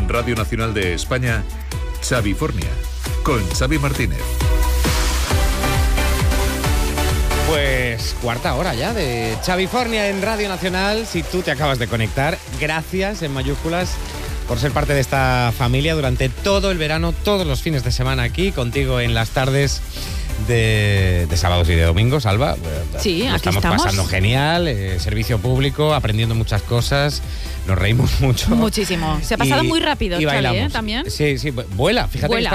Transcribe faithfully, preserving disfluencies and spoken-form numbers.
En Radio Nacional de España, Xavifornia, con Xavi Martínez. Pues cuarta hora ya de Xavifornia en Radio Nacional. Si tú te acabas de conectar, gracias en mayúsculas por ser parte de esta familia durante todo el verano, todos los fines de semana aquí, contigo en las tardes de, de sábados y de domingos, Alba. Sí, Lo aquí estamos estamos. pasando genial, eh, servicio público, aprendiendo muchas cosas, nos reímos mucho. Muchísimo. Se ha pasado Y- muy rápido, y Xavi, bailamos. ¿eh? También. Sí, sí, vuela. Fíjate Vuela. que